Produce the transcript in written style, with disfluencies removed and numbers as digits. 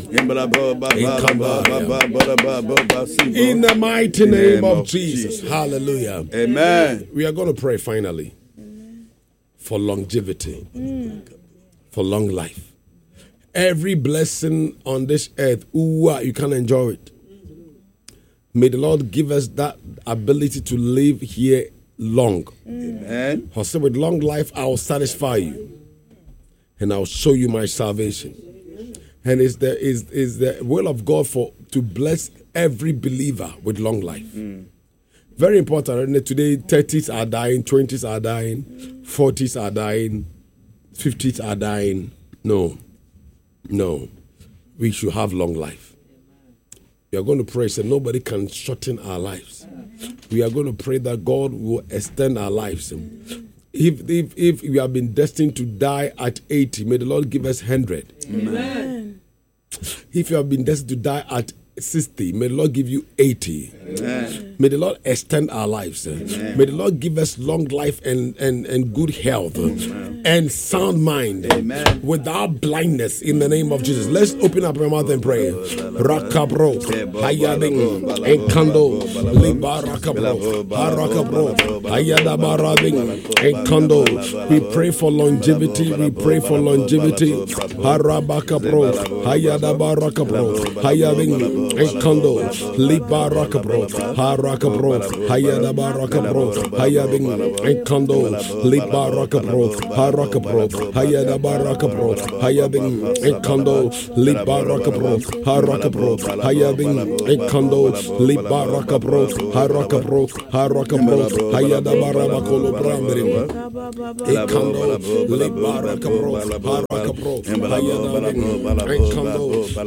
In the mighty name of Jesus. Hallelujah. Amen. We are going to pray finally for longevity, for long life. Every blessing on this earth, you can enjoy it. May the Lord give us that ability to live here long. Amen. For so with long life, I will satisfy you, and I will show you my salvation. And is the will of God to bless every believer with long life. Very important. Today, 30s are dying, 20s are dying, 40s are dying, 50s are dying. No. We should have long life. We are going to pray so nobody can shorten our lives. We are going to pray that God will extend our lives. If we have been destined to die at 80, may the Lord give us 100. Amen. If you have been destined to die at 60, may the Lord give you 80. Amen. May the Lord extend our lives. Amen. May the Lord give us long life and good health. Amen. And sound mind. Amen. Without blindness in the name of Jesus. Let's open up our mouth and pray. Rakabro, Hayading, Enkando, Liba Rakabro, Harakabro, Hayadabarading, Enkando. We pray for longevity. We pray for longevity. Harabakabro, Hayadabarakabro, Hayading, Enkando, Liba Rakabro, Harakabro, Hayadabarakabro, Hayading, Enkando, Liba Rakabro, Harakabro, Hayadabarakabro, Hayading, Enkando, Libarakabro, Harakabro, Hayading, Enkando, Libarakabro, Harakabro, Harakabro, Hayadabarabakolo Brandrin, Enkando, Libarakabro, Harakabro, Hayading, Enkando,